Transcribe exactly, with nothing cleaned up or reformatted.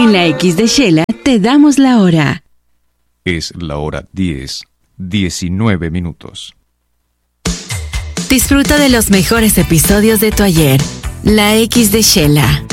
En la X de Shela te damos la hora. Es la hora diez, diecinueve minutos. Disfruta de los mejores episodios de tu ayer. La X de Shela.